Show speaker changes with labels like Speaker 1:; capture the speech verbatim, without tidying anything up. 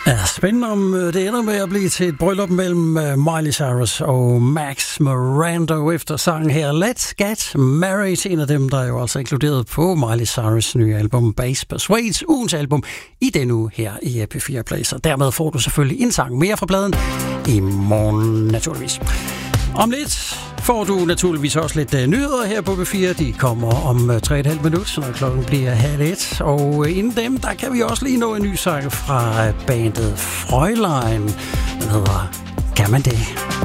Speaker 1: Ja, spændende om det ender med at blive til et bryllup mellem Miley Cyrus og Max Miranda efter sangen her Let's Get Married, en af dem, der er jo altså inkluderet på Miley Cyrus' nye album Bass Persuades, ugens album i denne uge her i P fire Play. Så dermed får du selvfølgelig en sang mere fra pladen i morgen, naturligvis. Om lidt får du naturligvis også lidt uh, nyheder her på P fire. De kommer om uh, tre komma fem minutter, når klokken bliver halv et. Og inden dem, der kan vi også lige nå en ny sang fra bandet Fräulein. Den hedder Kan man det?